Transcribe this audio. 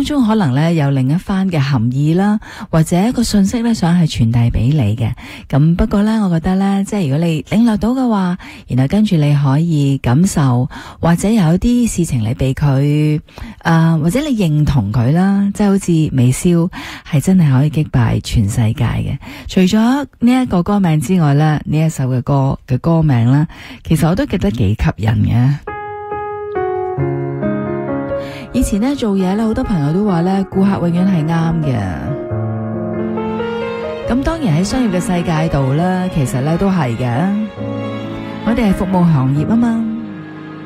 當中可能咧有另一番嘅含義啦，或者一個信息咧想係傳遞俾你嘅。咁不過咧，我覺得咧，即係如果你領略到嘅話，然後跟住你可以感受，或者有啲事情你俾佢，或者你認同佢啦，即係好似微笑係真係可以擊敗全世界嘅。除咗呢一個歌名之外咧，呢一首嘅歌名啦，其實我都覺得幾吸引嘅。以前咧做嘢咧，好多朋友都話咧，顧客永遠係啱嘅。咁當然喺商業嘅世界度咧，其實咧都係嘅。我哋係服務行業啊嘛。